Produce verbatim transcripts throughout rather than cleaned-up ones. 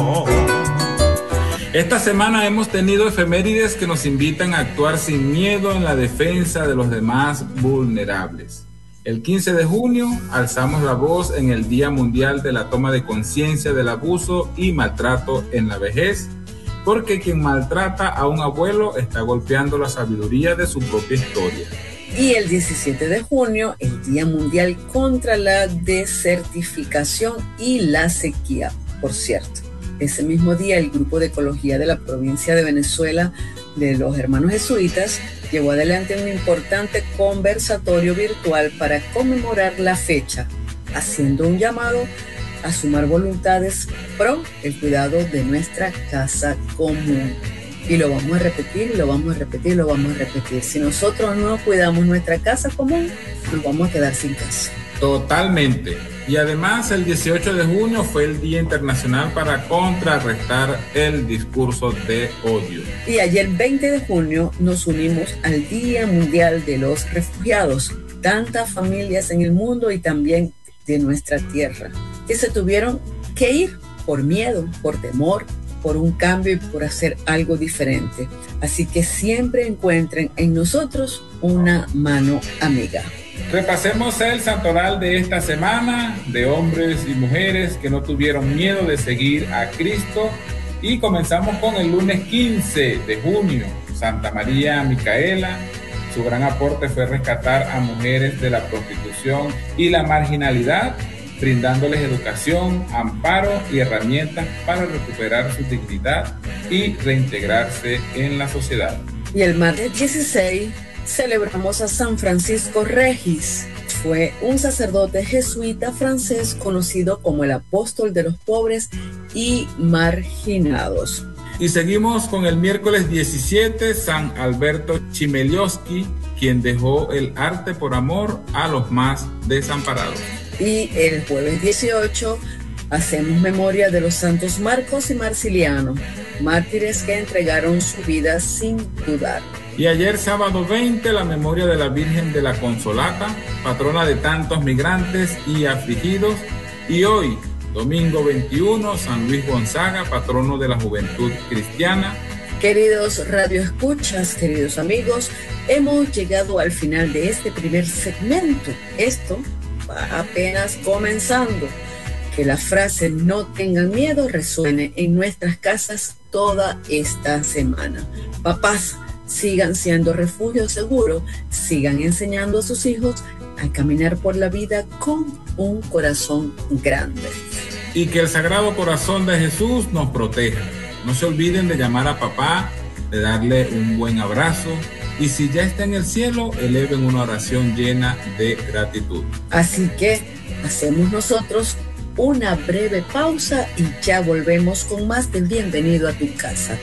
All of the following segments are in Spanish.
Esta semana hemos tenido efemérides que nos invitan a actuar sin miedo en la defensa de los demás vulnerables. El quince de junio alzamos la voz en el Día Mundial de la Toma de Conciencia del Abuso y Maltrato en la Vejez, porque quien maltrata a un abuelo está golpeando la sabiduría de su propia historia. Y el diecisiete de junio, el Día Mundial contra la Desertificación y la Sequía. Por cierto, ese mismo día el Grupo de Ecología de la provincia de Venezuela de los Hermanos Jesuitas llevó adelante un importante conversatorio virtual para conmemorar la fecha, haciendo un llamado a sumar voluntades pro el cuidado de nuestra casa común. Y lo vamos a repetir, lo vamos a repetir, lo vamos a repetir. Si nosotros no cuidamos nuestra casa común, nos vamos a quedar sin casa. Totalmente. Y además el dieciocho de junio fue el Día Internacional para contrarrestar el discurso de odio. Y ayer veinte de junio nos unimos al Día Mundial de los Refugiados. Tantas familias en el mundo y también de nuestra tierra que se tuvieron que ir por miedo, por temor, por un cambio y por hacer algo diferente. Así que siempre encuentren en nosotros una mano amiga. Repasemos el santoral de esta semana de hombres y mujeres que no tuvieron miedo de seguir a Cristo, y comenzamos con el lunes quince de junio, Santa María Micaela. Su gran aporte fue rescatar a mujeres de la prostitución y la marginalidad, brindándoles educación, amparo y herramientas para recuperar su dignidad y reintegrarse en la sociedad. Y el martes dieciséis celebramos a San Francisco Regis. Fue un sacerdote jesuita francés conocido como el apóstol de los pobres y marginados. Y seguimos con el miércoles diecisiete, San Alberto Chmielowski, quien dejó el arte por amor a los más desamparados. Y el jueves dieciocho hacemos memoria de los santos Marcos y Marciliano, mártires que entregaron su vida sin dudar. Y ayer sábado veinte, la memoria de la Virgen de la Consolata, patrona de tantos migrantes y afligidos. Y hoy, domingo veintiuno, San Luis Gonzaga, patrono de la juventud cristiana. Queridos radioescuchas, queridos amigos, hemos llegado al final de este primer segmento. Esto va apenas comenzando. Que la frase "no tengan miedo" resuene en nuestras casas toda esta semana. Papás, sigan siendo refugio seguro, sigan enseñando a sus hijos a caminar por la vida con un corazón grande. Y que el Sagrado Corazón de Jesús nos proteja. No se olviden de llamar a papá, de darle un buen abrazo, y si ya está en el cielo, eleven una oración llena de gratitud. Así que hacemos nosotros una breve pausa y ya volvemos con más del Bienvenido a tu Casa.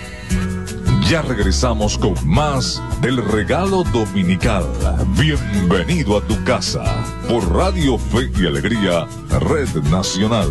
Ya regresamos con más del regalo dominical. Bienvenido a tu casa por Radio Fe y Alegría, Red Nacional.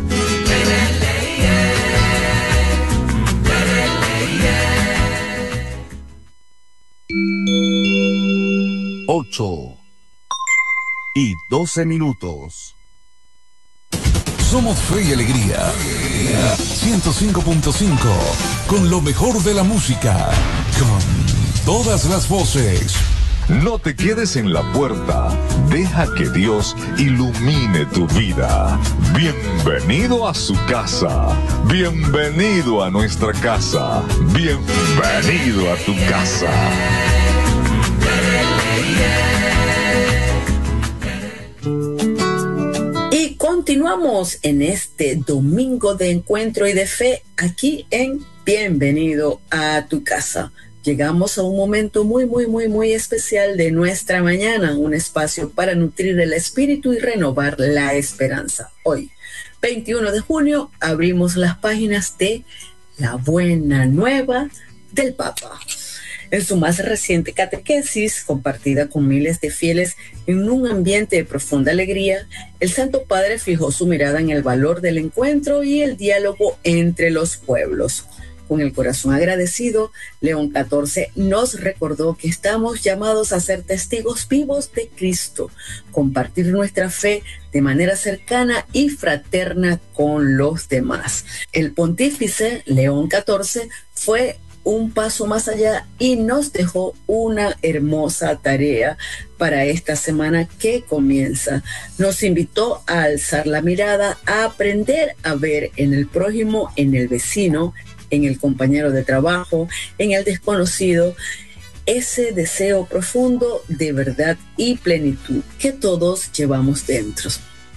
Ocho y doce minutos. Somos Fe y Alegría ciento cinco punto cinco, con lo mejor de la música, con todas las voces. No te quedes en la puerta, deja que Dios ilumine tu vida. Bienvenido a su casa, bienvenido a nuestra casa, bienvenido a tu casa. Continuamos en este domingo de encuentro y de fe aquí en Bienvenido a tu Casa. Llegamos a un momento muy, muy, muy, muy especial de nuestra mañana, un espacio para nutrir el espíritu y renovar la esperanza. Hoy, veintiuno de junio, abrimos las páginas de La Buena Nueva del Papa. En su más reciente catequesis, compartida con miles de fieles en un ambiente de profunda alegría, el Santo Padre fijó su mirada en el valor del encuentro y el diálogo entre los pueblos. Con el corazón agradecido, León catorce nos recordó que estamos llamados a ser testigos vivos de Cristo, compartir nuestra fe de manera cercana y fraterna con los demás. El pontífice León catorce fue un paso más allá y nos dejó una hermosa tarea para esta semana que comienza. Nos invitó a alzar la mirada, a aprender a ver en el prójimo, en el vecino, en el compañero de trabajo, en el desconocido, ese deseo profundo de verdad y plenitud que todos llevamos dentro.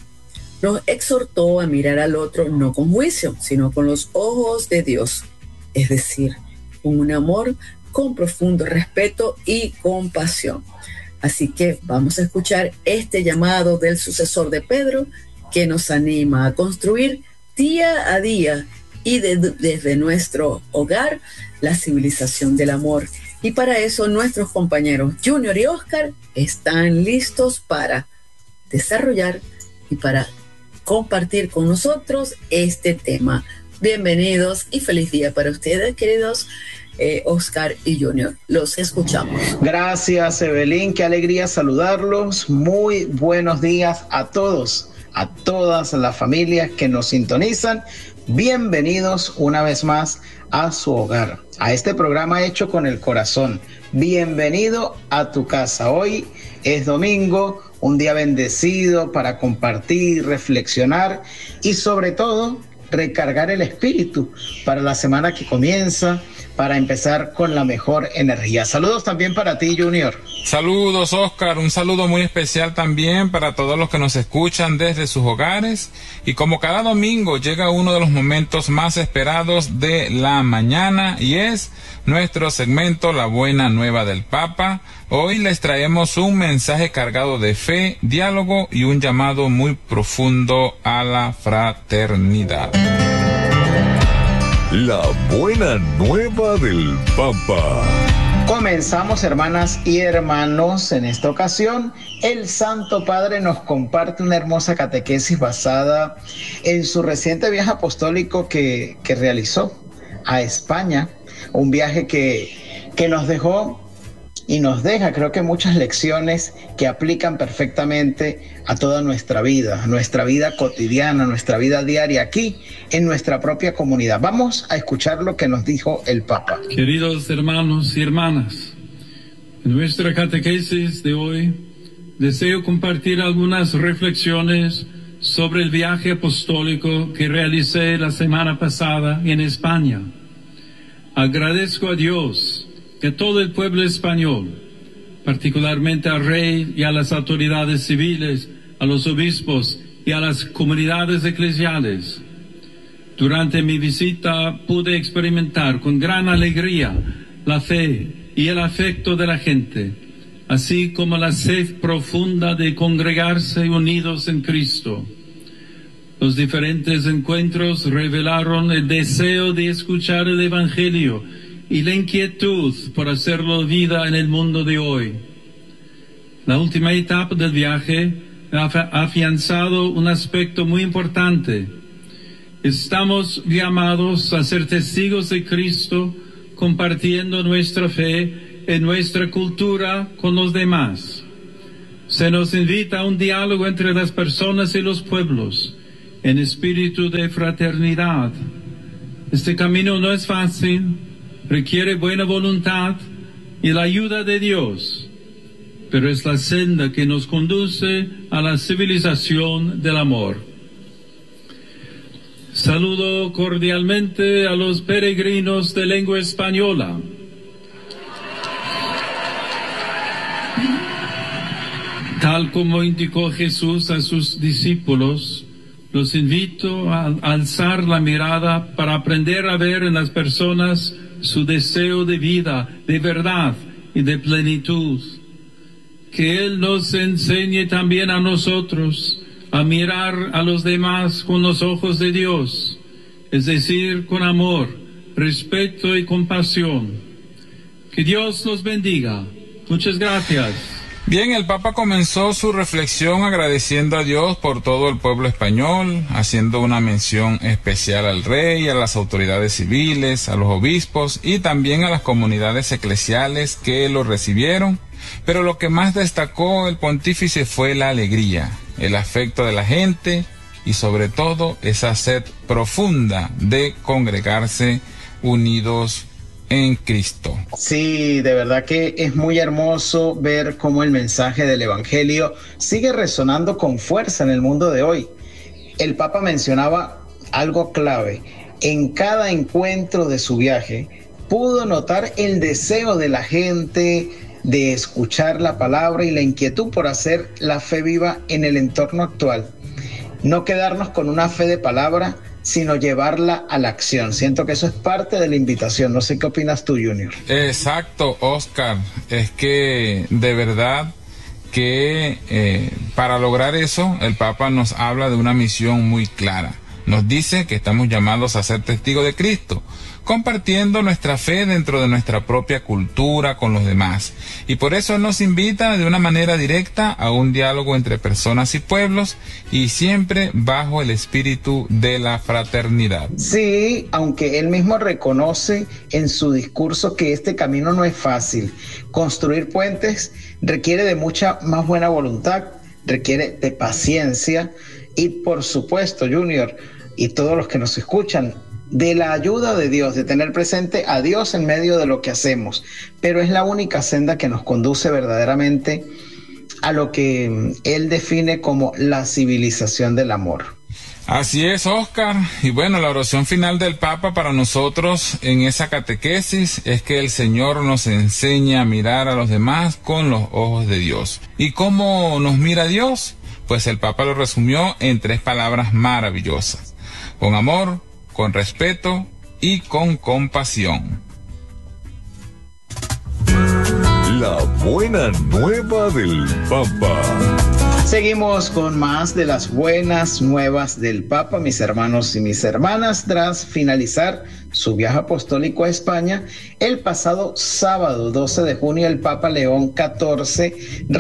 Nos exhortó a mirar al otro no con juicio, sino con los ojos de Dios, es decir, con un amor, con profundo respeto y compasión. Así que vamos a escuchar este llamado del sucesor de Pedro que nos anima a construir día a día y de, desde nuestro hogar la civilización del amor. Y para eso nuestros compañeros Junior y Oscar están listos para desarrollar y para compartir con nosotros este tema. Bienvenidos y feliz día para ustedes, queridos eh, Oscar y Junior. Los escuchamos. Gracias, Evelyn. Qué alegría saludarlos. Muy buenos días a todos, a todas las familias que nos sintonizan. Bienvenidos una vez más a su hogar, a este programa hecho con el corazón. Bienvenido a tu casa. Hoy es domingo, un día bendecido para compartir, reflexionar y sobre todo recargar el espíritu para la semana que comienza, para empezar con la mejor energía. Saludos también para ti, Junior. Saludos, Oscar. Un saludo muy especial también para todos los que nos escuchan desde sus hogares. Y como cada domingo llega uno de los momentos más esperados de la mañana y es nuestro segmento La Buena Nueva del Papa. Hoy les traemos un mensaje cargado de fe, diálogo y un llamado muy profundo a la fraternidad. La Buena Nueva del Papa. Comenzamos, hermanas y hermanos. En esta ocasión, el Santo Padre nos comparte una hermosa catequesis basada en su reciente viaje apostólico que, que realizó a España. Un viaje que, que nos dejó y nos deja, creo que muchas lecciones que aplican perfectamente a toda nuestra vida, a nuestra vida cotidiana, a nuestra vida diaria aquí en nuestra propia comunidad. Vamos a escuchar lo que nos dijo el Papa. Queridos hermanos y hermanas, en nuestra catequesis de hoy deseo compartir algunas reflexiones sobre el viaje apostólico que realicé la semana pasada en España. Agradezco a Dios que todo el pueblo español, particularmente al rey y a las autoridades civiles, a los obispos y a las comunidades eclesiales, durante mi visita pude experimentar con gran alegría la fe y el afecto de la gente, así como la sed profunda de congregarse unidos en Cristo. Los diferentes encuentros revelaron el deseo de escuchar el Evangelio y la inquietud por hacerlo vida en el mundo de hoy. La última etapa del viaje ha afianzado un aspecto muy importante. Estamos llamados a ser testigos de Cristo, compartiendo nuestra fe en nuestra cultura con los demás. Se nos invita a un diálogo entre las personas y los pueblos, en espíritu de fraternidad. Este camino no es fácil, requiere buena voluntad y la ayuda de Dios, pero es la senda que nos conduce a la civilización del amor. Saludo cordialmente a los peregrinos de lengua española. Tal como indicó Jesús a sus discípulos, los invito a alzar la mirada para aprender a ver en las personas su deseo de vida, de verdad y de plenitud. Que Él nos enseñe también a nosotros a mirar a los demás con los ojos de Dios, es decir, con amor, respeto y compasión. Que Dios los bendiga. Muchas gracias. Bien, el Papa comenzó su reflexión agradeciendo a Dios por todo el pueblo español, haciendo una mención especial al rey, a las autoridades civiles, a los obispos y también a las comunidades eclesiales que lo recibieron. Pero lo que más destacó el pontífice fue la alegría, el afecto de la gente y sobre todo esa sed profunda de congregarse unidos en Cristo. Sí, de verdad que es muy hermoso ver cómo el mensaje del Evangelio sigue resonando con fuerza en el mundo de hoy. El Papa mencionaba algo clave. En cada encuentro de su viaje pudo notar el deseo de la gente de escuchar la palabra y la inquietud por hacer la fe viva en el entorno actual. No quedarnos con una fe de palabra, sino llevarla a la acción. Siento que eso es parte de la invitación. No sé qué opinas tú, Junior. Exacto, Oscar. Es que de verdad que eh, para lograr eso, el Papa nos habla de una misión muy clara. Nos dice que estamos llamados a ser testigos de Cristo, compartiendo nuestra fe dentro de nuestra propia cultura con los demás. Y por eso nos invita de una manera directa a un diálogo entre personas y pueblos y siempre bajo el espíritu de la fraternidad. Sí, aunque él mismo reconoce en su discurso que este camino no es fácil. Construir puentes requiere de mucha más buena voluntad, requiere de paciencia y, por supuesto, Junior, y todos los que nos escuchan, de la ayuda de Dios, de tener presente a Dios en medio de lo que hacemos. Pero es la única senda que nos conduce verdaderamente a lo que él define como la civilización del amor. Así es, Oscar. Y bueno, la oración final del Papa para nosotros en esa catequesis es que el Señor nos enseña a mirar a los demás con los ojos de Dios. ¿Y cómo nos mira Dios? Pues el Papa lo resumió en tres palabras maravillosas: con amor, con respeto y con compasión. La buena nueva del Papa. Seguimos con más de las buenas nuevas del Papa, mis hermanos y mis hermanas. Tras finalizar su viaje apostólico a España, el pasado sábado doce de junio, el Papa León catorce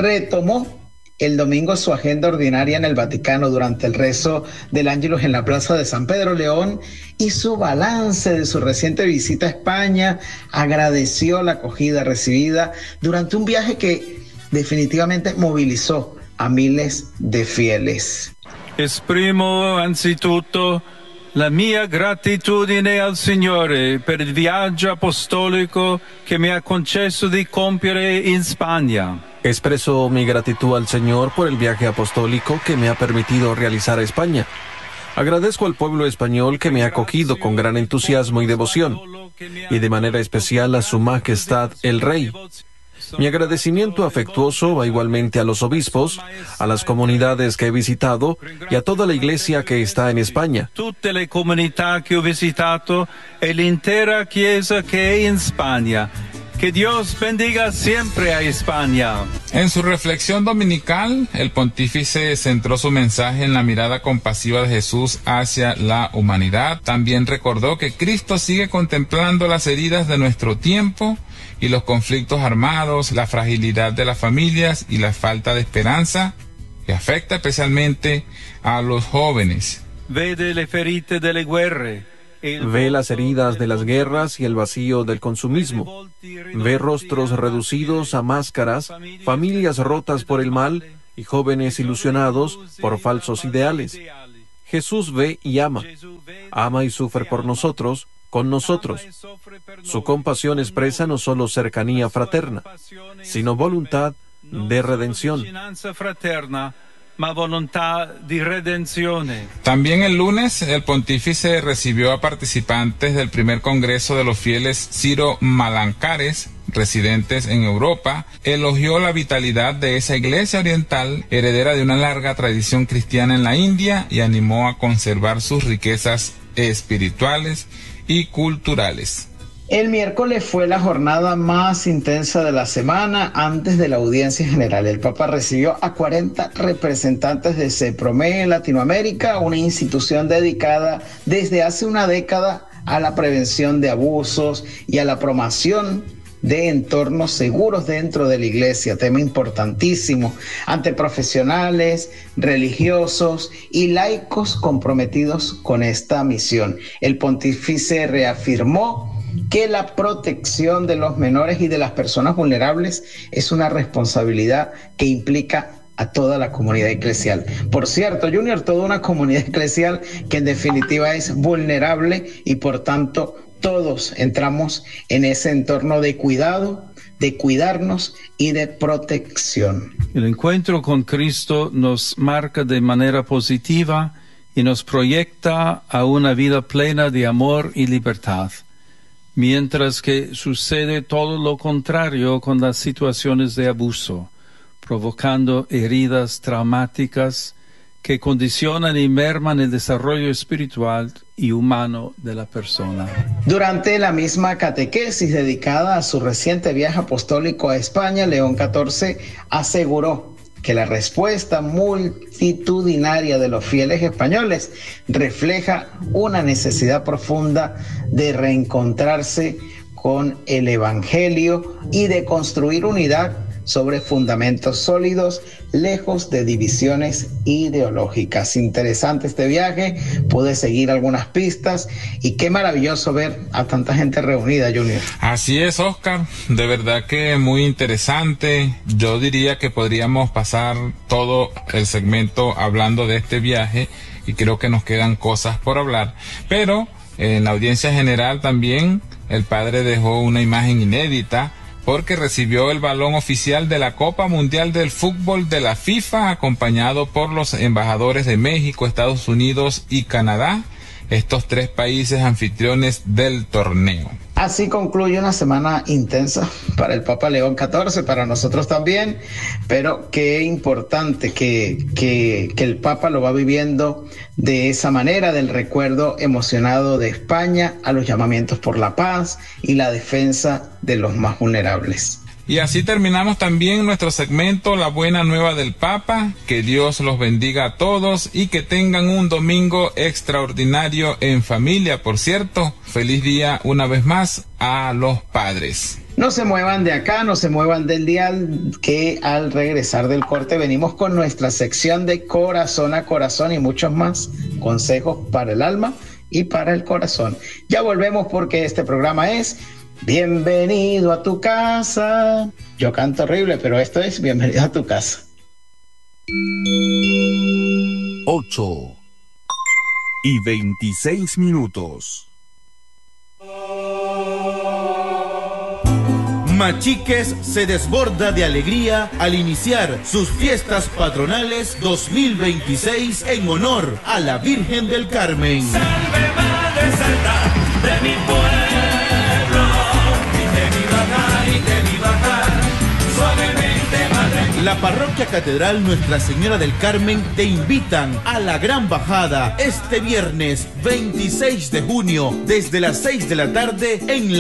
retomó el domingo su agenda ordinaria en el Vaticano. Durante el rezo del Ángelus en la Plaza de San Pedro, León hizo balance de su reciente visita a España, agradeció la acogida recibida durante un viaje que definitivamente movilizó a miles de fieles. Esprimo anzitutto la mia gratitudine al Signore per il viaggio apostolico che mi ha concesso di compiere in Spagna. Expreso mi gratitud al Señor por el viaje apostólico que me ha permitido realizar a España. Agradezco al pueblo español que me ha acogido con gran entusiasmo y devoción, y de manera especial a Su Majestad el Rey. Mi agradecimiento afectuoso va igualmente a los obispos, a las comunidades que he visitado y a toda la iglesia que está en España. Tutte le comunità che ho visitato e l'intera chiesa che è in Spagna. Que Dios bendiga siempre a España. En su reflexión dominical, el pontífice centró su mensaje en la mirada compasiva de Jesús hacia la humanidad. También recordó que Cristo sigue contemplando las heridas de nuestro tiempo y los conflictos armados, la fragilidad de las familias y la falta de esperanza que afecta especialmente a los jóvenes. Vede le ferite delle guerre. Ve las heridas de las guerras y el vacío del consumismo. Ve rostros reducidos a máscaras, familias rotas por el mal y jóvenes ilusionados por falsos ideales. Jesús ve y ama. Ama y sufre por nosotros, con nosotros. Su compasión expresa no solo cercanía fraterna, sino voluntad de redención. Ma volontà di redenzione. También el lunes el pontífice recibió a participantes del primer congreso de los fieles Siro-Malancares, residentes en Europa. Elogió la vitalidad de esa iglesia oriental, heredera de una larga tradición cristiana en la India, y animó a conservar sus riquezas espirituales y culturales. El miércoles fue la jornada más intensa de la semana antes de la audiencia general. El Papa recibió a cuarenta representantes de CEPROME Latinoamérica, una institución dedicada desde hace una década a la prevención de abusos y a la promoción de entornos seguros dentro de la iglesia, tema importantísimo, ante profesionales, religiosos y laicos comprometidos con esta misión. El pontífice reafirmó que la protección de los menores y de las personas vulnerables es una responsabilidad que implica a toda la comunidad eclesial. Por cierto, Junior, toda una comunidad eclesial que en definitiva es vulnerable y por tanto todos entramos en ese entorno de cuidado, de cuidarnos y de protección. El encuentro con Cristo nos marca de manera positiva y nos proyecta a una vida plena de amor y libertad, mientras que sucede todo lo contrario con las situaciones de abuso, provocando heridas traumáticas que condicionan y merman el desarrollo espiritual y humano de la persona. Durante la misma catequesis dedicada a su reciente viaje apostólico a España, León catorce aseguró que la respuesta multitudinaria de los fieles españoles refleja una necesidad profunda de reencontrarse con el Evangelio y de construir unidad sobre fundamentos sólidos, lejos de divisiones ideológicas. Interesante este viaje, pude seguir algunas pistas y qué maravilloso ver a tanta gente reunida, Junior. Así es, Oscar, de verdad que muy interesante. Yo diría que podríamos pasar todo el segmento hablando de este viaje y creo que nos quedan cosas por hablar, pero en la audiencia general también el padre dejó una imagen inédita porque recibió el balón oficial de la Copa Mundial del Fútbol de la FIFA, acompañado por los embajadores de México, Estados Unidos y Canadá, estos tres países anfitriones del torneo. Así concluye una semana intensa para el Papa León catorce, para nosotros también, pero qué importante que, que, que el Papa lo va viviendo de esa manera, del recuerdo emocionado de España a los llamamientos por la paz y la defensa de los más vulnerables. Y así terminamos también nuestro segmento La Buena Nueva del Papa. Que Dios los bendiga a todos y que tengan un domingo extraordinario en familia. Por cierto, feliz día una vez más a los padres. No se muevan de acá, no se muevan del dial, que al regresar del corte venimos con nuestra sección de Corazón a Corazón y muchos más consejos para el alma y para el corazón. Ya volvemos porque este programa es Bienvenido a tu casa. Yo canto horrible, pero esto es Bienvenido a tu casa. ocho y veintiséis minutos. Machiques se desborda de alegría al iniciar sus fiestas patronales dos mil veintiséis en honor a la Virgen del Carmen. Salve Madre Santa de mi pueblo. La Parroquia Catedral Nuestra Señora del Carmen te invitan a la Gran Bajada este viernes veintiséis de junio desde las seis de la tarde en la